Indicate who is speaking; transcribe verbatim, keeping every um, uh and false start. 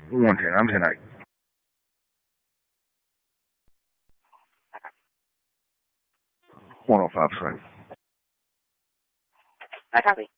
Speaker 1: one ten. I'm ten eight. one oh five percent.
Speaker 2: I copy.